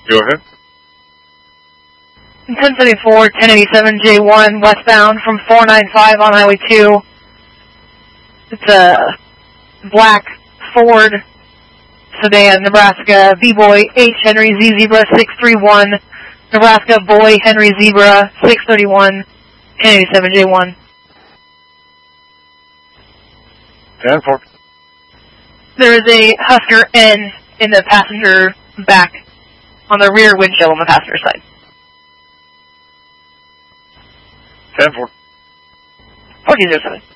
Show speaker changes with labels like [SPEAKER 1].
[SPEAKER 1] Go ahead.
[SPEAKER 2] 1074, 1087J1, westbound from 495 on Highway 2. It's a black Ford sedan, Nebraska, B-Boy, H. Henry, Z Zebra, 631, Nebraska, Boy, Henry, Zebra, 631, 1087J1.
[SPEAKER 1] 10-4.
[SPEAKER 2] There is a Husker N in the passenger back on the rear windshield on the passenger side.
[SPEAKER 1] 10-4.
[SPEAKER 2] 1407.